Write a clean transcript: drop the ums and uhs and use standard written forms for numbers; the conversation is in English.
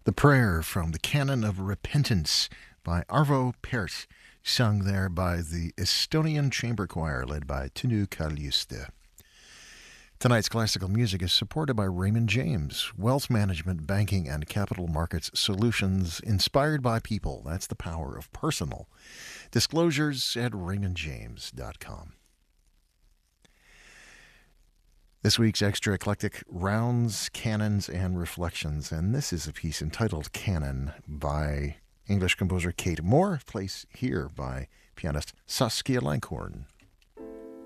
The Prayer from the Canon of Repentance by Arvo Pärt, sung there by the Estonian Chamber Choir led by Tõnu Kaljuste. Tonight's classical music is supported by Raymond James, wealth management, banking, and capital markets solutions inspired by people. That's the power of personal. Disclosures at raymondjames.com. This week's extra eclectic rounds, canons, and reflections, and this is a piece entitled Canon by English composer Kate Moore, placed here by pianist Saskia Langhorn.